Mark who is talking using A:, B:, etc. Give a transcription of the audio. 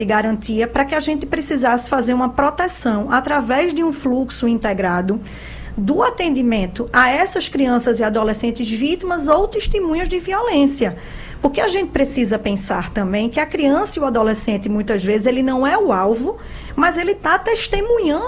A: de garantia para que a gente precisasse fazer uma proteção através de um fluxo integrado do atendimento a essas crianças e adolescentes vítimas ou testemunhas de violência. Porque a gente precisa pensar também que a criança e o adolescente, muitas vezes, ele não é o alvo, mas ele está testemunhando